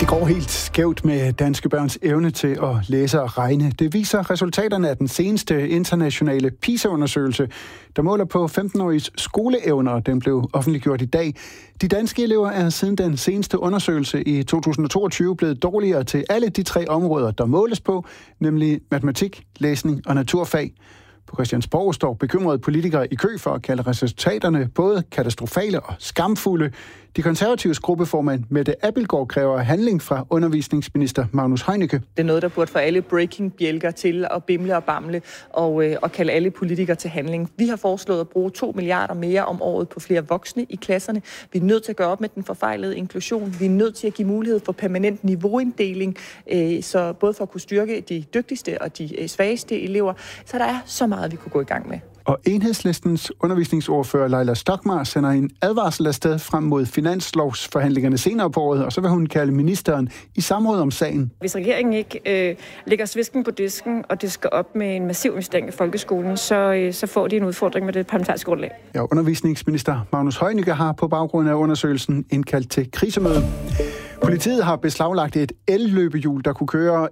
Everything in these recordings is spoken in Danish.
Det går helt skævt med danske børns evne til at læse og regne. Det viser resultaterne af den seneste internationale PISA-undersøgelse, der måler på 15-åriges skoleevner. Den blev offentliggjort i dag. De danske elever er siden den seneste undersøgelse i 2022 blevet dårligere til alle de 3 områder, der måles på, nemlig matematik, læsning og naturfag. På Christiansborg står bekymrede politikere i kø for at kalde resultaterne både katastrofale og skamfulde. De konservatives gruppeformand Mette Abildgaard kræver handling fra undervisningsminister Magnus Heunicke. Det er noget, der burde få alle breaking-bjælker til at bimle og bamle og kalde alle politikere til handling. Vi har foreslået at bruge 2 milliarder mere om året på flere voksne i klasserne. Vi er nødt til at gøre op med den forfejlede inklusion. Vi er nødt til at give mulighed for permanent niveauinddeling, så både for at kunne styrke de dygtigste og de svageste elever. Så der er så meget, vi kunne gå i gang med. Og Enhedslistens undervisningsordfører Leila Stockmarr sender en advarsel afsted frem mod finanslovsforhandlingerne senere på året, og så vil hun kalde ministeren i samråd om sagen. Hvis regeringen ikke lægger svisken på disken, og det skal op med en massiv investering i folkeskolen, så får de en udfordring med det parlamentariske grundlag. Ja, undervisningsminister Magnus Heunicke har på baggrund af undersøgelsen indkaldt til krisemøde. Politiet har beslaglagt et elløbehjul, der kunne køre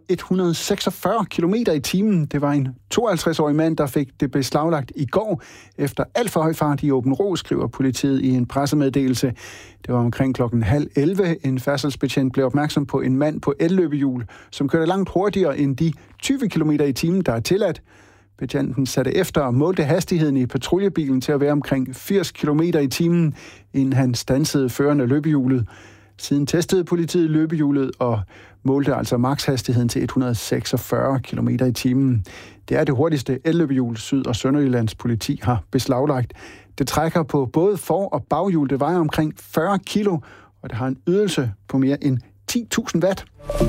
146 km i timen. Det var en 52-årig mand, der fik det beslaglagt i går efter alt for høj fart i Åben Rå, skriver politiet i en pressemeddelelse. Det var omkring 10:30. En færdselsbetjent blev opmærksom på en mand på elløbehjul, som kørte langt hurtigere end de 20 km i timen, der er tilladt. Betjenten satte efter og målte hastigheden i patruljebilen til at være omkring 80 km i timen, inden han standsede føreren af løbehjulet. Siden testede politiet løbehjulet og målte altså makshastigheden til 146 km i timen. Det er det hurtigste elløbehjul, Syd- og Sønderjyllands politi har beslaglagt. Det trækker på både for- og baghjul. Det vejer omkring 40 kilo, og det har en ydelse på mere end 10.000 watt.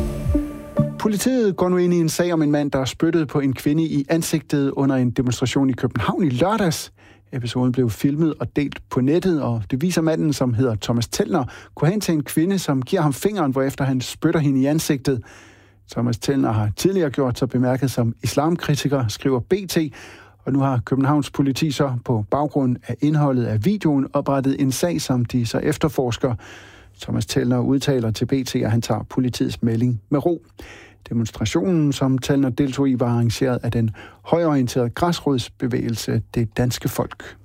Politiet går nu ind i en sag om en mand, der spyttede på en kvinde i ansigtet under en demonstration i København i lørdags. Episoden blev filmet og delt på nettet, og det viser manden, som hedder Thomas Tellner, gå hen til en kvinde, som giver ham fingeren, hvorefter han spytter hende i ansigtet. Thomas Tellner har tidligere gjort sig bemærket som islamkritiker, skriver BT, og nu har Københavns politi så på baggrund af indholdet af videoen oprettet en sag, som de så efterforsker. Thomas Tellner udtaler til BT, at han tager politiets melding med ro. Demonstrationen, som Tellner deltog i, var arrangeret af den højorienterede græsrodsbevægelse Det Danske Folk.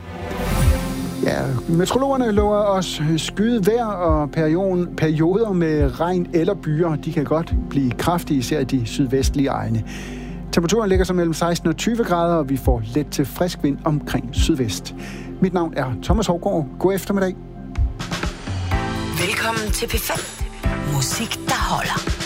Ja, meteorologerne lover os skyet vejr og perioder med regn eller byer. De kan godt blive kraftige, især i de sydvestlige egne. Temperaturen ligger så mellem 16 og 20 grader, og vi får let til frisk vind omkring sydvest. Mit navn er Thomas Hårgaard. God eftermiddag. Velkommen til P5. Musik, der holder.